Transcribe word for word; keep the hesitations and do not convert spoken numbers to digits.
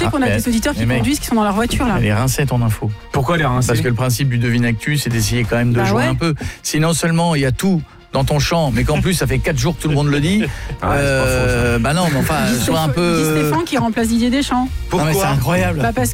sais qu'on a mais, des auditeurs qui mec, conduisent, qui sont dans leur voiture là. Elle est rincée ton info. Pourquoi les rincer? Parce que le principe du Devine Actu, c'est d'essayer quand même de Bah jouer ouais. un peu. Si non seulement il y a tout dans ton champ, mais qu'en plus ça fait quatre jours que tout le monde le dit. Ah ouais, c'est pas faux, ça. euh, bah non, mais enfin, Guy sois un Stéphane- peu. Guy Stéphane qui remplace Didier Deschamps. Non, mais c'est incroyable. Bah parce